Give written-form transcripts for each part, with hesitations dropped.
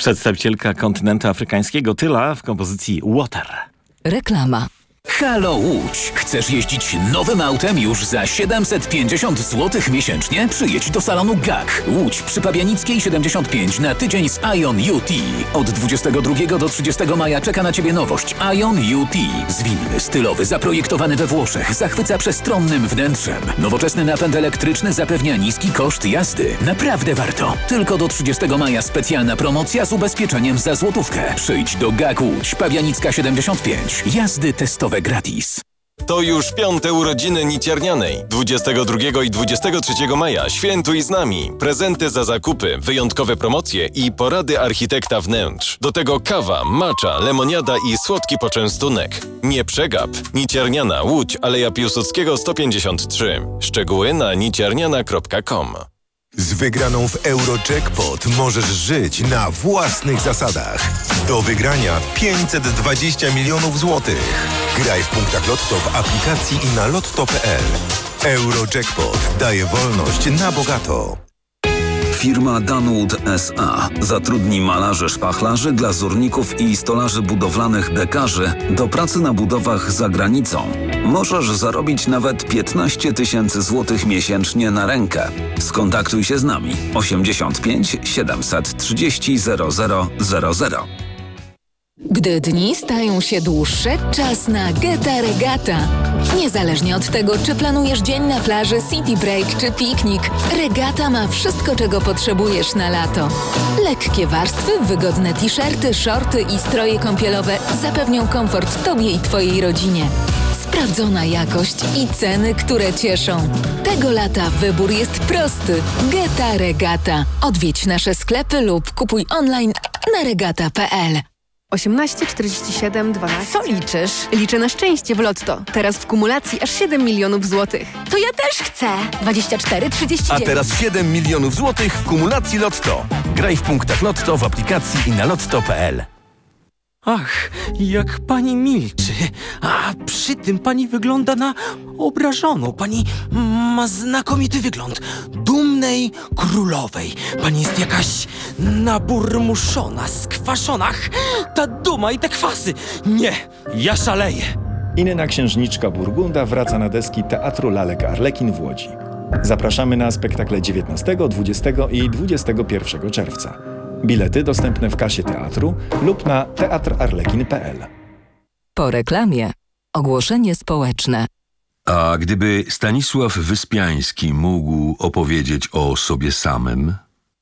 Przedstawicielka kontynentu afrykańskiego Tyla w kompozycji Water. Reklama. Halo Łódź! Chcesz jeździć nowym autem już za 750 zł miesięcznie? Przyjedź do salonu GAK. Łódź przy Pabianickiej 75 na tydzień z Ion UT. Od 22 do 30 maja czeka na Ciebie nowość Ion UT. Zwinny, stylowy, zaprojektowany we Włoszech, zachwyca przestronnym wnętrzem. Nowoczesny napęd elektryczny zapewnia niski koszt jazdy. Naprawdę warto. Tylko do 30 maja specjalna promocja z ubezpieczeniem za złotówkę. Przyjdź do GAK Łódź, Pabianicka 75. Jazdy testowe gratis. To już 5. urodziny Niciernianej. 22 i 23 maja świętuj z nami. Prezenty za zakupy, wyjątkowe promocje i porady architekta wnętrz. Do tego kawa, matcha, lemoniada i słodki poczęstunek. Nie przegap. Nicierniana, Łódź, Aleja Piłsudskiego 153. Szczegóły na nicierniana.com. Z wygraną w Eurojackpot możesz żyć na własnych zasadach. Do wygrania 520 milionów złotych. Graj w punktach Lotto w aplikacji i na lotto.pl. Eurojackpot daje wolność na bogato. Firma Danwood S.A. zatrudni malarzy, szpachlarzy, glazurników i stolarzy budowlanych dekarzy do pracy na budowach za granicą. Możesz zarobić nawet 15 000 złotych miesięcznie na rękę. Skontaktuj się z nami 85 730 0000. Gdy dni stają się dłuższe, czas na Geta Regata. Niezależnie od tego, czy planujesz dzień na plaży, city break czy piknik, Regata ma wszystko, czego potrzebujesz na lato. Lekkie warstwy, wygodne t-shirty, shorty i stroje kąpielowe zapewnią komfort Tobie i Twojej rodzinie. Sprawdzona jakość i ceny, które cieszą. Tego lata wybór jest prosty. Geta Regata. Odwiedź nasze sklepy lub kupuj online na regata.pl. 18, 47, 12. Co liczysz? Liczę na szczęście w Lotto. Teraz w kumulacji aż 7 milionów złotych. To ja też chcę. 24, 39. A teraz 7 milionów złotych w kumulacji Lotto. Graj w punktach Lotto w aplikacji i na lotto.pl. Ach, jak pani milczy. A przy tym pani wygląda na obrażoną. Pani ma znakomity wygląd dumnej królowej. Pani jest jakaś naburmuszona, skwaszona. Ach, ta duma i te kwasy. Nie, ja szaleję. Inna księżniczka Burgunda wraca na deski Teatru Lalek Arlekin w Łodzi. Zapraszamy na spektakle 19, 20 i 21 czerwca. Bilety dostępne w kasie teatru lub na teatrarlekin.pl. Po reklamie ogłoszenie społeczne. A gdyby Stanisław Wyspiański mógł opowiedzieć o sobie samym?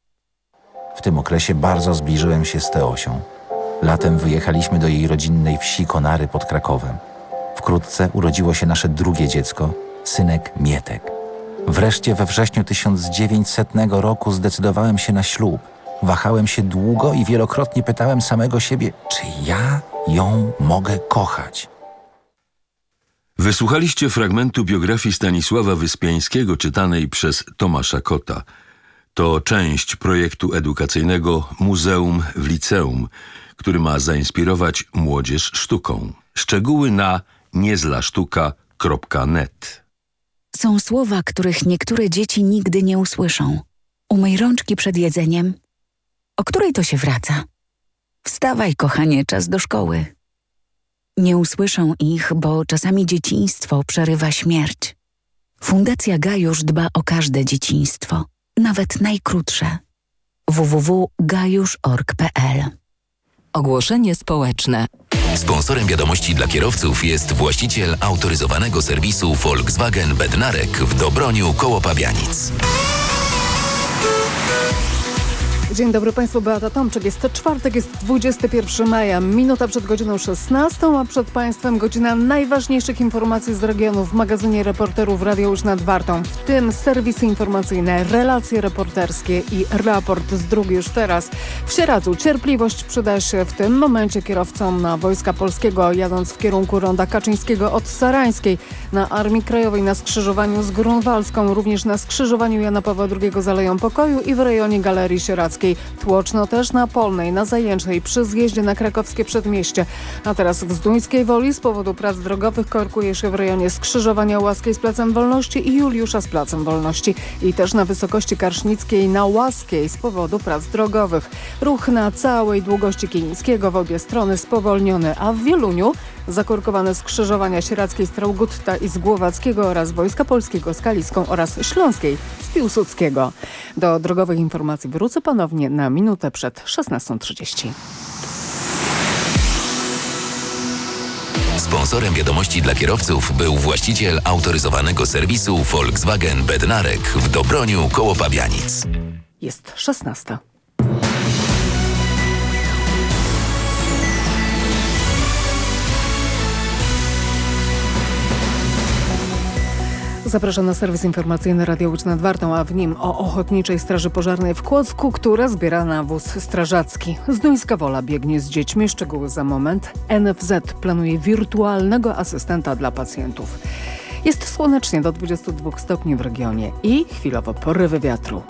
W tym okresie bardzo zbliżyłem się z Teosią. Latem wyjechaliśmy do jej rodzinnej wsi Konary pod Krakowem. Wkrótce urodziło się nasze drugie dziecko, synek Mietek. Wreszcie we wrześniu 1900 roku zdecydowałem się na ślub. Wahałem się długo i wielokrotnie pytałem samego siebie, czy ja ją mogę kochać. Wysłuchaliście fragmentu biografii Stanisława Wyspiańskiego czytanej przez Tomasza Kota. To część projektu edukacyjnego Muzeum w Liceum, który ma zainspirować młodzież sztuką. Szczegóły na niezlasztuka.net. Są słowa, których niektóre dzieci nigdy nie usłyszą. Umyj rączki przed jedzeniem. O której to się wraca? Wstawaj, kochanie, czas do szkoły. Nie usłyszą ich, bo czasami dzieciństwo przerywa śmierć. Fundacja Gajusz dba o każde dzieciństwo, nawet najkrótsze. www.gajusz.org.pl. Ogłoszenie społeczne. Sponsorem wiadomości dla kierowców jest właściciel autoryzowanego serwisu Volkswagen Bednarek w Dobroniu koło Pabianic. Dzień dobry Państwu, Beata Tomczyk. Jest czwartek, jest 21 maja, minuta przed godziną 16, a przed Państwem godzina najważniejszych informacji z regionu w magazynie reporterów Radio Łódź nad Wartą. W tym serwisy informacyjne, relacje reporterskie i raport z dróg już teraz. W Sieradzu cierpliwość przyda się w tym momencie kierowcom na Wojska Polskiego, jadąc w kierunku Ronda Kaczyńskiego od Sarańskiej, na Armii Krajowej na skrzyżowaniu z Grunwaldzką, również na skrzyżowaniu Jana Pawła II z Aleją Pokoju i w rejonie Galerii Sieradzkiej. Krakowskiej. Tłoczno też na Polnej, na Zajęcznej, przy zjeździe na Krakowskie Przedmieście. A teraz w Zduńskiej Woli z powodu prac drogowych korkuje się w rejonie skrzyżowania Łaskiej z Placem Wolności i Juliusza z Placem Wolności. I też na wysokości Karsznickiej na Łaskiej z powodu prac drogowych. Ruch na całej długości Kilińskiego w obie strony spowolniony, a w Wieluniu zakorkowane skrzyżowania Sieradzkiej z Traugutta i z Głowackiego oraz Wojska Polskiego z Kaliską oraz Śląskiej z Piłsudskiego. Do drogowych informacji wrócę ponownie na minutę przed 16:30. Sponsorem wiadomości dla kierowców był właściciel autoryzowanego serwisu Volkswagen Bednarek w Dobroniu koło Pabianic. Jest 16. Zapraszam na serwis informacyjny Radio Łódź nad Wartą, a w nim o Ochotniczej Straży Pożarnej w Kłodzku, która zbiera nawóz strażacki. Zduńska Wola biegnie z dziećmi, szczegóły za moment. NFZ planuje wirtualnego asystenta dla pacjentów. Jest słonecznie do 22 stopni w regionie i chwilowo porywy wiatru.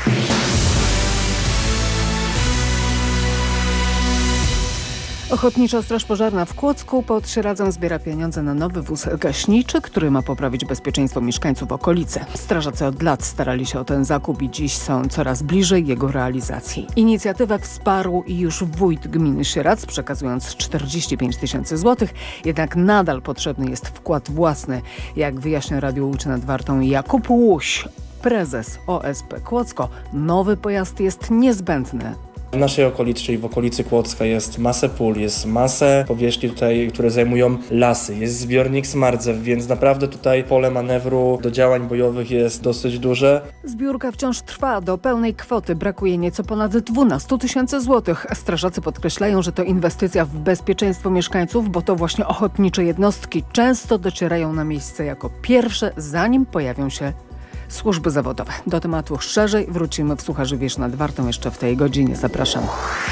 Ochotnicza Straż Pożarna w Kłodzku pod Sieradzem zbiera pieniądze na nowy wóz gaśniczy, który ma poprawić bezpieczeństwo mieszkańców okolicy. Strażacy od lat starali się o ten zakup i dziś są coraz bliżej jego realizacji. Inicjatywę wsparł już wójt gminy Sieradz, przekazując 45 000 złotych, jednak nadal potrzebny jest wkład własny. Jak wyjaśnia Radio Łódź nad Wartą Jakub Łuś, prezes OSP Kłodzko, nowy pojazd jest niezbędny. W naszej okolicy, czyli w okolicy Kłodzka jest masę pól, jest masę powierzchni tutaj, które zajmują lasy, jest zbiornik Smardzew, więc naprawdę tutaj pole manewru do działań bojowych jest dosyć duże. Zbiórka wciąż trwa, do pełnej kwoty brakuje nieco ponad 12 000 złotych. Strażacy podkreślają, że to inwestycja w bezpieczeństwo mieszkańców, bo to właśnie ochotnicze jednostki często docierają na miejsce jako pierwsze, zanim pojawią się służby zawodowe. Do tematu szerzej wrócimy w Słucharzy Wieś nad Wartą jeszcze w tej godzinie. Zapraszam.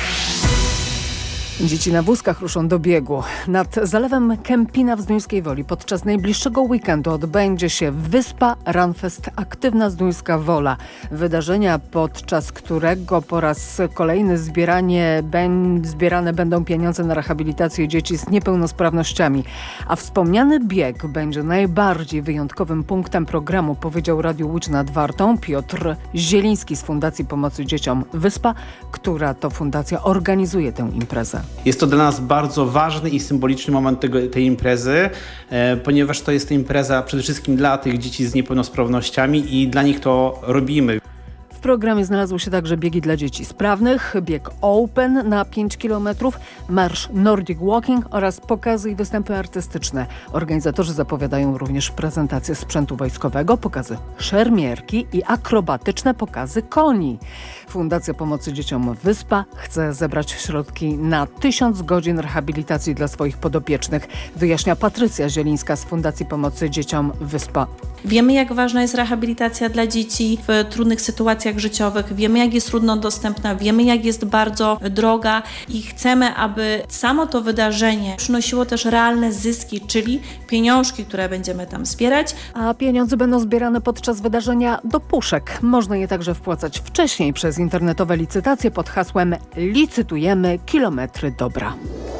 Dzieci na wózkach ruszą do biegu. Nad zalewem Kępina w Zduńskiej Woli podczas najbliższego weekendu odbędzie się Wyspa Runfest Aktywna Zduńska Wola. Wydarzenia, podczas którego po raz kolejny zbierane będą pieniądze na rehabilitację dzieci z niepełnosprawnościami. A wspomniany bieg będzie najbardziej wyjątkowym punktem programu, powiedział Radiu Łódź nad Wartą Piotr Zieliński z Fundacji Pomocy Dzieciom Wyspa, która to fundacja organizuje tę imprezę. Jest to dla nas bardzo ważny i symboliczny moment tej imprezy, ponieważ to jest impreza przede wszystkim dla tych dzieci z niepełnosprawnościami i dla nich to robimy. W programie znalazły się także biegi dla dzieci sprawnych, bieg open na 5 km, marsz Nordic Walking oraz pokazy i występy artystyczne. Organizatorzy zapowiadają również prezentacje sprzętu wojskowego, pokazy szermierki i akrobatyczne pokazy koni. Fundacja Pomocy Dzieciom Wyspa chce zebrać środki na 1000 godzin rehabilitacji dla swoich podopiecznych, wyjaśnia Patrycja Zielińska z Fundacji Pomocy Dzieciom Wyspa. Wiemy, jak ważna jest rehabilitacja dla dzieci w trudnych sytuacjach życiowych, wiemy, jak jest trudno dostępna, wiemy, jak jest bardzo droga i chcemy, aby samo to wydarzenie przynosiło też realne zyski, czyli pieniążki, które będziemy tam zbierać. A pieniądze będą zbierane podczas wydarzenia do puszek. Można je także wpłacać wcześniej przez internetowe licytacje pod hasłem Licytujemy kilometry dobra.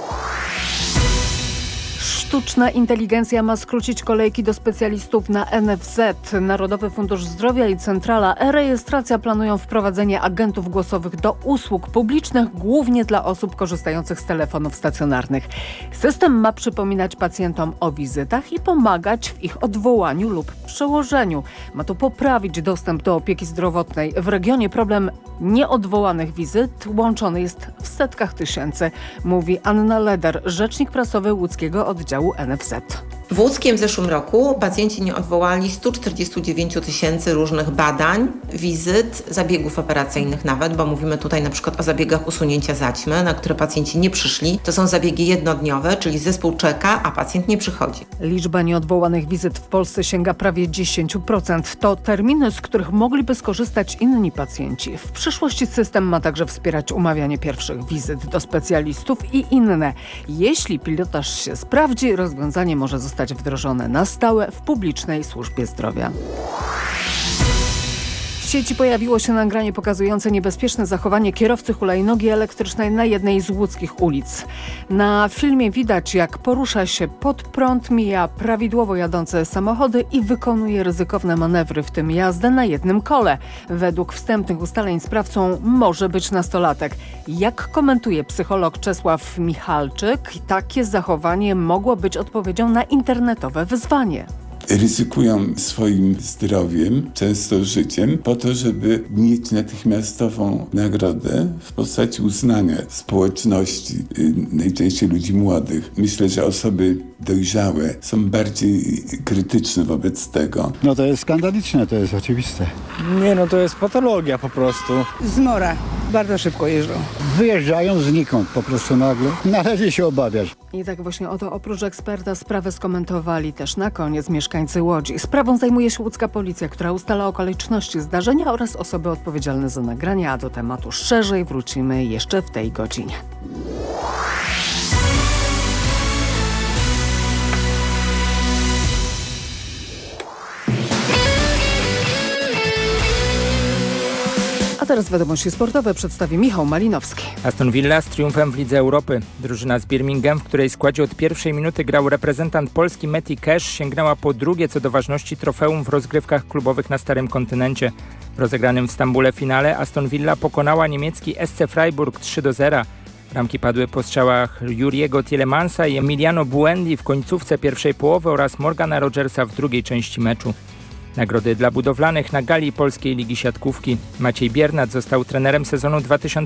Sztuczna inteligencja ma skrócić kolejki do specjalistów na NFZ. Narodowy Fundusz Zdrowia i Centrala e-Rejestracja planują wprowadzenie agentów głosowych do usług publicznych, głównie dla osób korzystających z telefonów stacjonarnych. System ma przypominać pacjentom o wizytach i pomagać w ich odwołaniu lub przełożeniu. Ma to poprawić dostęp do opieki zdrowotnej. W regionie problem nieodwołanych wizyt łączony jest w setkach tysięcy, mówi Anna Leder, rzecznik prasowy łódzkiego oddziału NFZ. W Łódzkiem w zeszłym roku pacjenci nie odwołali 149 000 różnych badań, wizyt, zabiegów operacyjnych nawet, bo mówimy tutaj na przykład o zabiegach usunięcia zaćmy, na które pacjenci nie przyszli. To są zabiegi jednodniowe, czyli zespół czeka, a pacjent nie przychodzi. Liczba nieodwołanych wizyt w Polsce sięga prawie 10%. To terminy, z których mogliby skorzystać inni pacjenci. W przyszłości system ma także wspierać umawianie pierwszych wizyt do specjalistów i inne. Jeśli pilotaż się sprawdzi, rozwiązanie może zostać wdrożone na stałe w publicznej służbie zdrowia. W sieci pojawiło się nagranie pokazujące niebezpieczne zachowanie kierowcy hulajnogi elektrycznej na jednej z łódzkich ulic. Na filmie widać, jak porusza się pod prąd, mija prawidłowo jadące samochody i wykonuje ryzykowne manewry, w tym jazdę na jednym kole. Według wstępnych ustaleń sprawcą może być nastolatek. Jak komentuje psycholog Czesław Michalczyk, takie zachowanie mogło być odpowiedzią na internetowe wyzwanie. Ryzykują swoim zdrowiem, często życiem, po to, żeby mieć natychmiastową nagrodę w postaci uznania społeczności, najczęściej ludzi młodych. Myślę, że osoby dojrzałe są bardziej krytyczne wobec tego. No to jest skandaliczne, to jest oczywiste. Nie, no to jest patologia po prostu. Zmora. Bardzo szybko jeżdżą. Wyjeżdżają znikąd, po prostu nagle. Należy się obawiać. I tak właśnie oto oprócz eksperta sprawę skomentowali też na koniec mieszkańcy Łodzi. Sprawą zajmuje się łódzka policja, która ustala okoliczności zdarzenia oraz osoby odpowiedzialne za nagrania, a do tematu szerzej wrócimy jeszcze w tej godzinie. A teraz wiadomości sportowe przedstawi Michał Malinowski. Aston Villa z triumfem w Lidze Europy. Drużyna z Birmingham, w której składzie od pierwszej minuty grał reprezentant Polski Matty Cash, sięgnęła po drugie co do ważności trofeum w rozgrywkach klubowych na Starym Kontynencie. W rozegranym w Stambule finale Aston Villa pokonała niemiecki SC Freiburg 3-0. Bramki padły po strzałach Juriego Tielemанса i Emiliano Buendia w końcówce pierwszej połowy oraz Morgana Rogersa w drugiej części meczu. Nagrody dla budowlanych na gali Polskiej Ligi Siatkówki. Maciej Biernat został trenerem sezonu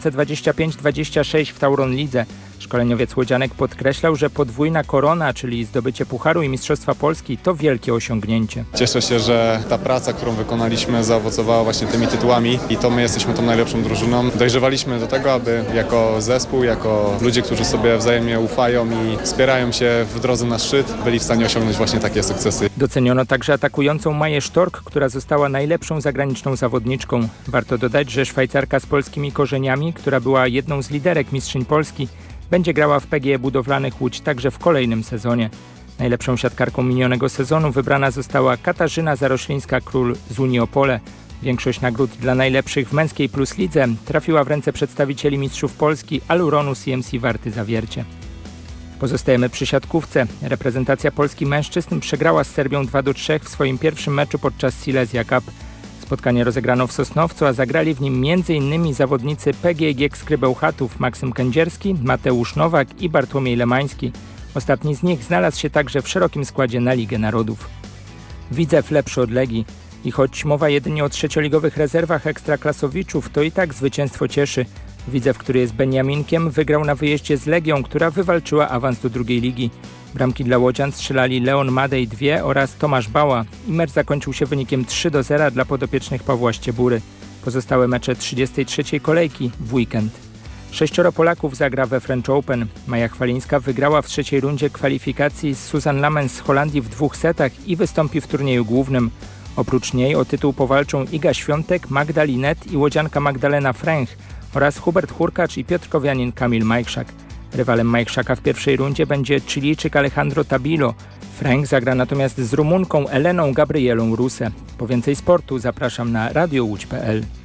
2025-26 w Tauron Lidze. Szkoleniowiec łodzianek podkreślał, że podwójna korona, czyli zdobycie Pucharu i Mistrzostwa Polski, to wielkie osiągnięcie. Cieszę się, że ta praca, którą wykonaliśmy, zaowocowała właśnie tymi tytułami i to my jesteśmy tą najlepszą drużyną. Dojrzewaliśmy do tego, aby jako zespół, jako ludzie, którzy sobie wzajemnie ufają i wspierają się w drodze na szczyt, byli w stanie osiągnąć właśnie takie sukcesy. Doceniono także atakującą Maję Sztork, która została najlepszą zagraniczną zawodniczką. Warto dodać, że Szwajcarka z polskimi korzeniami, która była jedną z liderek mistrzyń Polski, będzie grała w PGE Budowlanych Łódź także w kolejnym sezonie. Najlepszą siatkarką minionego sezonu wybrana została Katarzyna Zaroślińska-Król z Unii Opole. Większość nagród dla najlepszych w męskiej plus lidze trafiła w ręce przedstawicieli mistrzów Polski Aluronu CMC Warty Zawiercie. Pozostajemy przy siatkówce. Reprezentacja Polski mężczyzn przegrała z Serbią 2-3 w swoim pierwszym meczu podczas Silesia Cup. Spotkanie rozegrano w Sosnowcu, a zagrali w nim m.in. zawodnicy PGG Skrybełchatów Maksym Kędzierski, Mateusz Nowak i Bartłomiej Lemański. Ostatni z nich znalazł się także w szerokim składzie na Ligę Narodów. Widzew lepszy od Legii. I choć mowa jedynie o trzecioligowych rezerwach ekstraklasowiczów, to i tak zwycięstwo cieszy. Widzew, który jest Beniaminkiem, wygrał na wyjeździe z Legią, która wywalczyła awans do drugiej ligi. Bramki dla łodzian strzelali Leon Madej 2 oraz Tomasz Bała i mecz zakończył się wynikiem 3-0 dla podopiecznych Pawła Ściebury. Pozostałe mecze 33. kolejki w weekend. 6 Polaków zagra we French Open. Maja Chwalińska wygrała w trzeciej rundzie kwalifikacji z Susan Lamens z Holandii w 2 setach i wystąpi w turnieju głównym. Oprócz niej o tytuł powalczą Iga Świątek, Magda Linet i łodzianka Magdalena Fręch oraz Hubert Hurkacz i piotrkowianin Kamil Majchrzak. Rywalem Majchrzaka w pierwszej rundzie będzie Chilijczyk Alejandro Tabilo. Fręch zagra natomiast z Rumunką Eleną Gabrielą Ruse. Po więcej sportu zapraszam na radiołódź.pl.